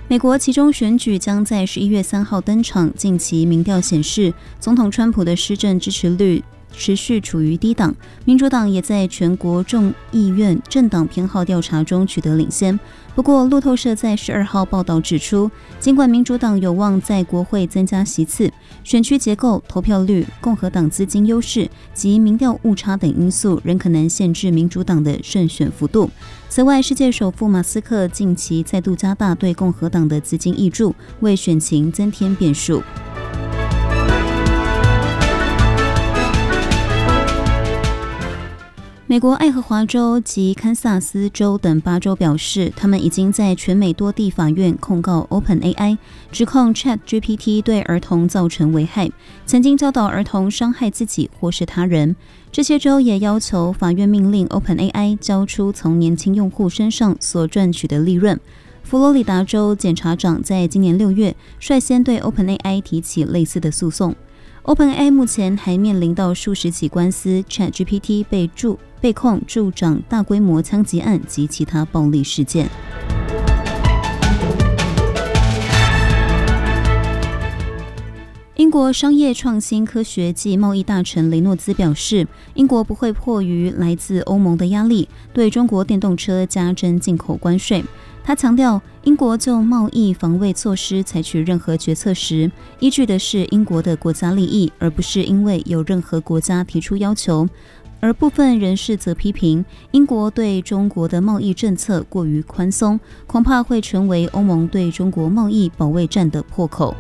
美国期中选举将在11月3号登场，近期民调显示，总统川普的施政支持率持续处于低档，民主党也在全国众议院政党偏好调查中取得领先。不过，路透社在12号报道指出，尽管民主党有望在国会增加席次，选区结构、投票率、共和党资金优势及民调误差等因素仍可能限制民主党的胜选幅度。此外，世界首富马斯克近期再度加大对共和党的资金挹注，为选情增添变数。美国爱荷华州及堪萨斯州等8州表示，他们已经在全美多地法院控告 OpenAI， 指控 ChatGPT 对儿童造成危害，曾经教导儿童伤害自己或是他人。这些州也要求法院命令 OpenAI 交出从年轻用户身上所赚取的利润。佛罗里达州检察长在今年6月率先对 OpenAI 提起类似的诉讼。OpenAI 目前还面临到数十起官司 ，ChatGPT 被控助长大规模枪击案及其他暴力事件。英国商业创新科学暨贸易大臣雷诺兹表示，英国不会迫于来自欧盟的压力，对中国电动车加征进口关税。他强调，英国就贸易防卫措施采取任何决策时，依据的是英国的国家利益，而不是因为有任何国家提出要求。而部分人士则批评，英国对中国的贸易政策过于宽松，恐怕会成为欧盟对中国贸易保卫战的破口。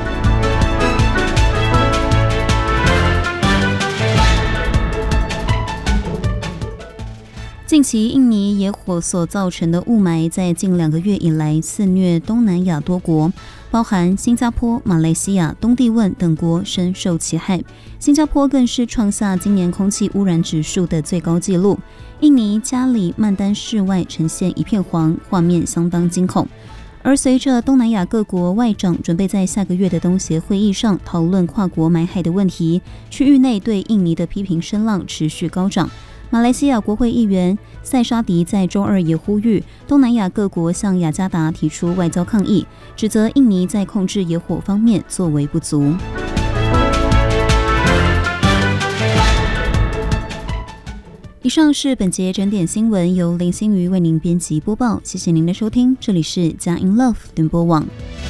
近期印尼野火所造成的雾霾在近2个月以来肆虐东南亚多国，包含新加坡、马来西亚、东帝汶等国深受其害。新加坡更是创下今年空气污染指数的最高纪录。印尼加里曼丹市外呈现一片黄，画面相当惊恐。而随着东南亚各国外长准备在下个月的东协会议上讨论跨国埋害的问题，区域内对印尼的批评声浪持续高涨。马来西亚国会议员塞沙迪在周二也呼吁东南亚各国向雅加达提出外交抗议，指责印尼在控制野火方面作为不足。以上是本节整点新闻，由林心瑜为您编辑播报，谢谢您的收听，这里是佳音 Love 联播网。